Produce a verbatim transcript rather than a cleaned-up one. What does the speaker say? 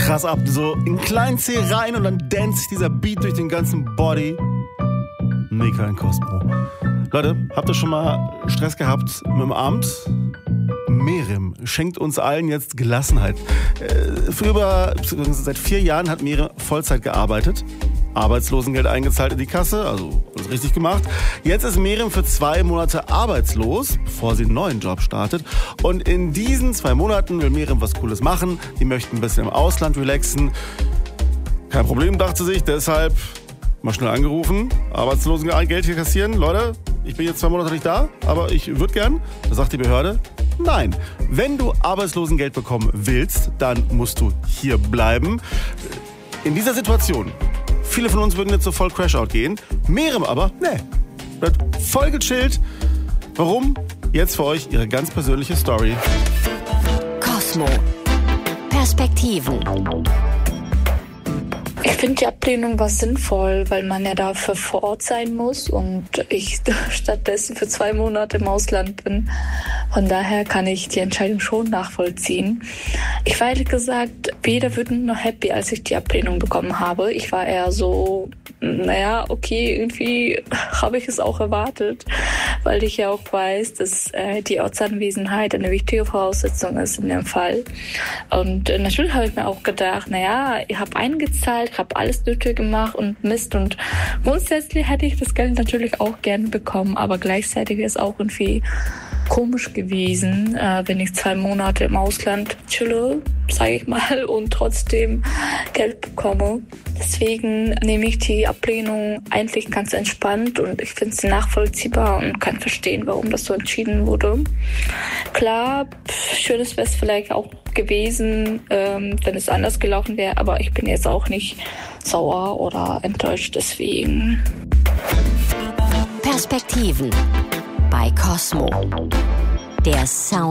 krass ab. So in kleinen C rein und dann dance sich dieser Beat durch den ganzen Body. Mega in Cosmo. Leute, habt ihr schon mal Stress gehabt mit dem Abend? Miriam schenkt uns allen jetzt Gelassenheit. Äh, für über, seit vier Jahren hat Miriam Vollzeit gearbeitet. Arbeitslosengeld eingezahlt in die Kasse, also alles richtig gemacht. Jetzt ist Miriam für zwei Monate arbeitslos, bevor sie einen neuen Job startet. Und in diesen zwei Monaten will Miriam was Cooles machen. Die möchte ein bisschen im Ausland relaxen. Kein Problem, dachte sich, deshalb mal schnell angerufen. Arbeitslosengeld hier kassieren. Leute, ich bin jetzt zwei Monate nicht da, aber ich würde gern. Da sagt die Behörde, nein. Wenn du Arbeitslosengeld bekommen willst, dann musst du hier bleiben. In dieser Situation, viele von uns würden jetzt so voll Crashout gehen. Miriam aber, ne, bleibt voll gechillt. Warum? Jetzt für euch ihre ganz persönliche Story. Cosmo. Perspektiven. Ich finde die Ablehnung war sinnvoll, weil man ja dafür vor Ort sein muss und ich stattdessen für zwei Monate im Ausland bin. Von daher kann ich die Entscheidung schon nachvollziehen. Ich war ehrlich gesagt weder wütend noch happy, als ich die Ablehnung bekommen habe. Ich war eher so, naja, okay, irgendwie habe ich es auch erwartet, weil ich ja auch weiß, dass äh, die Ortsanwesenheit eine wichtige Voraussetzung ist in dem Fall. Und äh, natürlich habe ich mir auch gedacht, naja, ich habe eingezahlt, habe alles Nötige gemacht und Mist. Und grundsätzlich hätte ich das Geld natürlich auch gerne bekommen, aber gleichzeitig ist auch irgendwie komisch gewesen, äh, wenn ich zwei Monate im Ausland chille, sage ich mal, und trotzdem Geld bekomme. Deswegen nehme ich die Ablehnung eigentlich ganz entspannt und ich finde sie nachvollziehbar und kann verstehen, warum das so entschieden wurde. Klar, schönes wäre es vielleicht auch gewesen, ähm, wenn es anders gelaufen wäre, aber ich bin jetzt auch nicht sauer oder enttäuscht deswegen. Perspektiven bei Cosmo. Der Sound